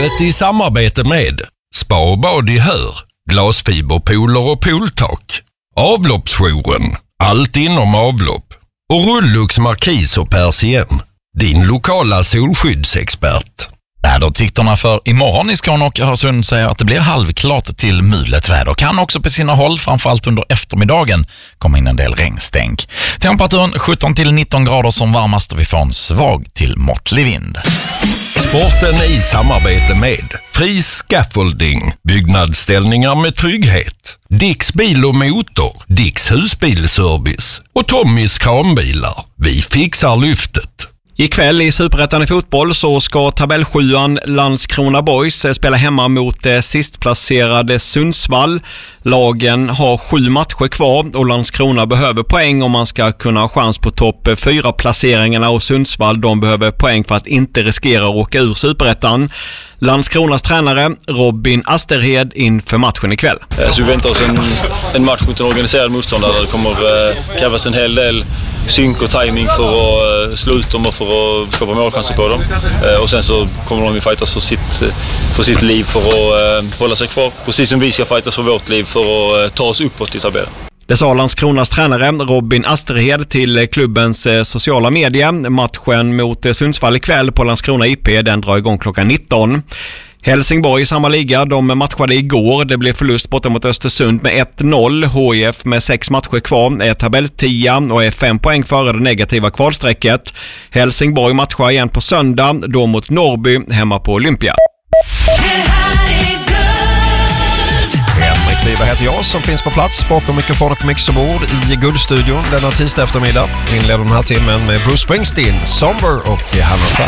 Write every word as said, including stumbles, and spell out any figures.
Sportlivet i samarbete med Spa och bad i Hör, glasfiberpooler och pooltak, Avloppsjouren, allt inom avlopp och Rullux Markis och Persien, din lokala solskyddsexpert. Väderutsikterna för imorgon i Skåne och Öresund säger att det blir halvklart till mulet väder. Kan också på sina håll, framförallt under eftermiddagen, komma in en del regnstänk. Temperaturen sjutton till nitton grader som varmast och vi får en svag till måttlig vind. Sporten i samarbete med Fri Scaffolding, byggnadsställningar med trygghet, Dicks bil och motor, Dicks husbilservice och Tommys kranbilar. Vi fixar lyftet. Ikväll i Superettan i fotboll så ska tabellsjuan Landskrona Boys spela hemma mot sistplacerade Sundsvall. Lagen har sju matcher kvar och Landskrona behöver poäng om man ska kunna ha chans på topp fyra placeringarna, och Sundsvall de behöver poäng för att inte riskera att åka ur Superettan. Landskronas tränare Robin Asterhed inför matchen ikväll. Så vi väntar oss en, en match mot en organiserad motståndare där det kommer eh, krävas en hel del synk och timing för att eh, slå ut dem och för att skapa målchanser på dem. Eh, och sen så kommer de att fightas för sitt, för sitt liv för att eh, hålla sig kvar. Precis som vi ska fightas för vårt liv för att eh, ta oss uppåt i tabellen. Det sa Landskronas tränare Robin Asterhed till klubbens sociala medier. Matchen mot Sundsvall ikväll på Landskrona I P, den drar igång klockan nitton. Helsingborg i samma liga, de matchade igår. Det blev förlust borta mot Östersund med ett noll. H I F med sex matcher kvar är tabelltia och är fem poäng före det negativa kvalsträcket. Helsingborg matchar igen på söndag, då mot Norrby hemma på Olympia. Henrik Wiberg heter jag som finns på plats bakom mikrofonen på mixerbord i Guldstudion denna tisdag eftermiddag. Inleder den här timmen med Bruce Springsteen, Somber och Hanna.